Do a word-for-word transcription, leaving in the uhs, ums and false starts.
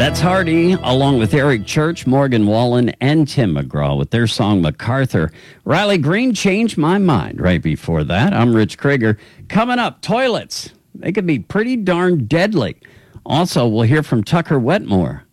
That's Hardy, along with Eric Church, Morgan Wallen, and Tim McGraw with their song MacArthur. Riley Green, Changed My Mind. Right before that, I'm Rich Krieger. Coming up, toilets. They could be pretty darn deadly. Also, we'll hear from Tucker Wetmore